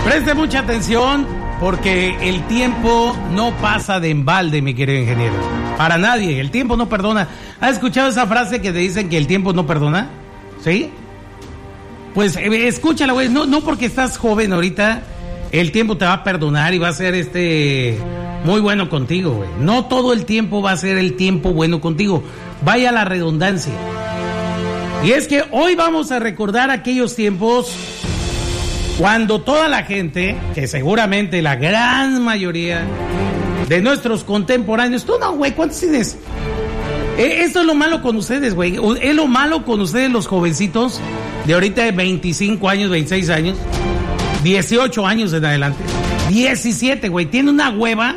Preste mucha atención porque el tiempo no pasa de embalde, mi querido ingeniero. Para nadie, el tiempo no perdona. ¿Has escuchado esa frase que te dicen que el tiempo no perdona? ¿Sí? Pues escúchala, güey. No porque estás joven ahorita, el tiempo te va a perdonar y va a ser muy bueno contigo, güey. No todo el tiempo va a ser el tiempo bueno contigo. Vaya la redundancia. Y es que hoy vamos a recordar aquellos tiempos cuando toda la gente, que seguramente la gran mayoría de nuestros contemporáneos, tú no, güey, ¿cuántos tienes? Esto es lo malo con ustedes, güey. Es lo malo con ustedes, los jovencitos de ahorita de 25 años, 26 años, 18 años en adelante, 17, güey. Tienen una hueva,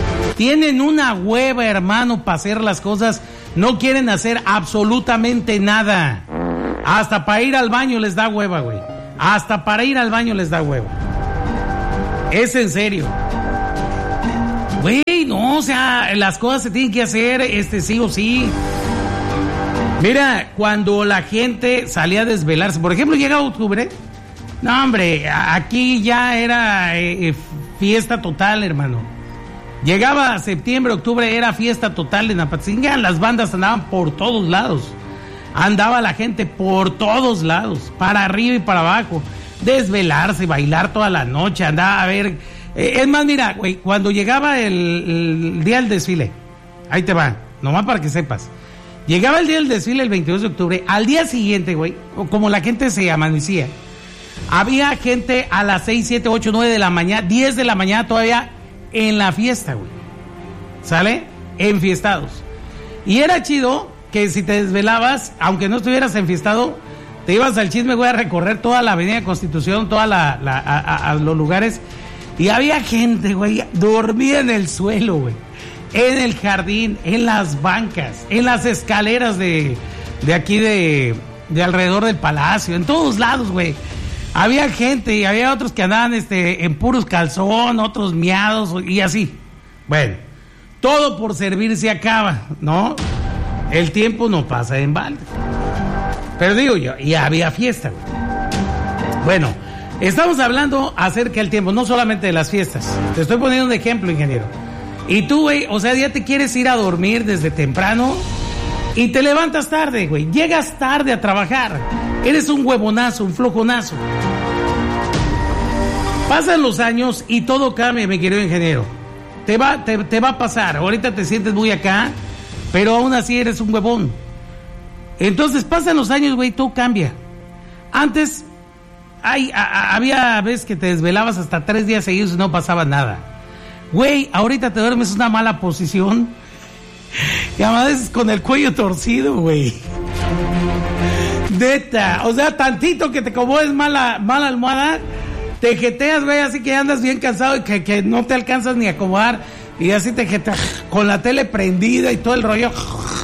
hermano, para hacer las cosas. No quieren hacer absolutamente nada. Hasta para ir al baño les da hueva, güey. Hasta para ir al baño les da hueva. Es en serio. Güey, no, o sea, las cosas se tienen que hacer, sí o sí. Mira, cuando la gente salía a desvelarse, por ejemplo, llega octubre, no, hombre, aquí ya era fiesta total, hermano. Llegaba septiembre, octubre, era fiesta total en Apatzinga, las bandas andaban por todos lados. Andaba la gente por todos lados, para arriba y para abajo, desvelarse, bailar toda la noche, andaba a ver. Es más, mira, güey, cuando llegaba el día del desfile, ahí te va, nomás para que sepas. Llegaba el día del desfile el 22 de octubre, al día siguiente, güey, como la gente se amanecía, había gente a las 6, 7, 8, 9 de la mañana, 10 de la mañana todavía en la fiesta, güey. ¿Sale? Enfiestados. Y era chido que si te desvelabas, aunque no estuvieras enfiestado, te ibas al chisme, güey, a recorrer toda la avenida Constitución, toda a los lugares, y había gente, güey, dormida en el suelo, güey, en el jardín, en las bancas, en las escaleras de aquí de alrededor del palacio, en todos lados, güey. Había gente y había otros que andaban en puros calzón, otros miados y así. Bueno, todo por servir se acaba, ¿no? El tiempo no pasa en balde. Pero digo yo, y había fiesta, güey. Bueno, estamos hablando acerca del tiempo, no solamente de las fiestas. Te estoy poniendo un ejemplo, ingeniero. Y tú, güey, o sea, ya te quieres ir a dormir desde temprano y te levantas tarde, güey. Llegas tarde a trabajar. Eres un huevonazo, un flojonazo. Pasan los años y todo cambia, mi querido ingeniero. Te va a pasar. Ahorita te sientes muy acá, pero aún así eres un huevón. Entonces pasan los años, güey, todo cambia. Antes había veces que te desvelabas hasta 3 días seguidos y no pasaba nada. Güey, ahorita te duermes en una mala posición y amaneces con el cuello torcido, güey. Neta, o sea, tantito que te acomodes mala almohada, te jeteas, güey, así que andas bien cansado y que no te alcanzas ni a acomodar. Y así te jeteas con la tele prendida y todo el rollo.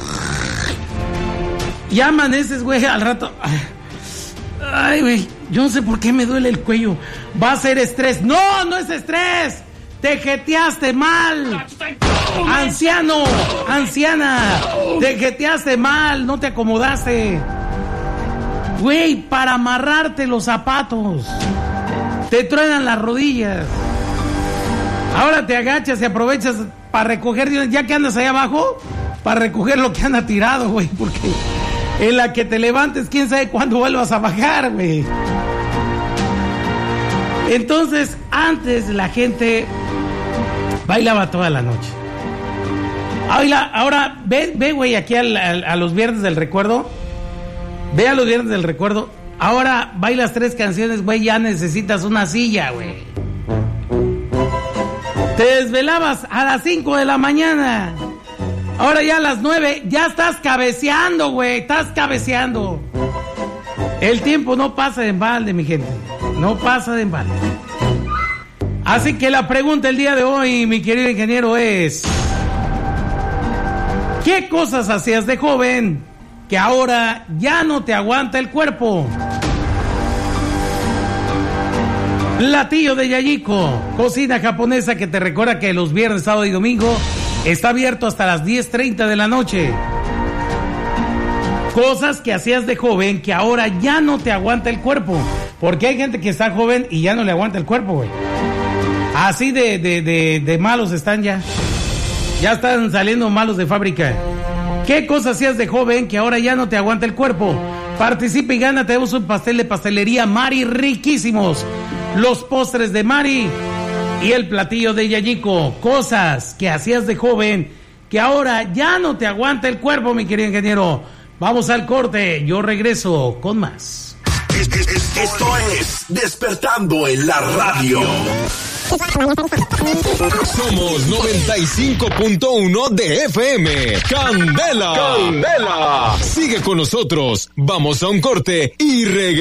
Y amaneces, güey, al rato. Ay, güey, yo no sé por qué me duele el cuello. Va a ser estrés. No, no es estrés. Te jeteaste mal. Anciano, anciana, te jeteaste mal, no te acomodaste. Güey, para amarrarte los zapatos, te truenan las rodillas. Ahora te agachas y aprovechas para recoger, ya que andas ahí abajo, para recoger lo que anda tirado, güey, porque en la que te levantes, quién sabe cuándo vuelvas a bajar, güey. Entonces, antes la gente bailaba toda la noche. Ahora, ve, güey, aquí a los viernes del recuerdo. Ve a los viernes del recuerdo. Ahora bailas 3 canciones, güey, ya necesitas una silla, güey. Te desvelabas a las 5 de la mañana. Ahora ya a las 9, ya estás cabeceando, güey, estás cabeceando. El tiempo no pasa de embalde, mi gente. No pasa de embalde. Así que la pregunta el día de hoy, mi querido ingeniero, es: ¿qué cosas hacías de joven que ahora ya no te aguanta el cuerpo? Platillo de Yayiko, cocina japonesa que te recuerda que los viernes, sábado y domingo está abierto hasta las 10:30 de la noche. Cosas que hacías de joven que ahora ya no te aguanta el cuerpo. Porque hay gente que está joven y ya no le aguanta el cuerpo, güey. Así de malos están ya. Ya están saliendo malos de fábrica. ¿Qué cosas hacías de joven que ahora ya no te aguanta el cuerpo? Participa y gánate un pastel de pastelería Mari riquísimos. Los postres de Mari y el platillo de Yayiko. Cosas que hacías de joven que ahora ya no te aguanta el cuerpo, mi querido ingeniero. Vamos al corte, yo regreso con más. Esto es Despertando en la Radio. Somos 95.1 de FM. Candela. Sigue con nosotros. Vamos a un corte y regresamos.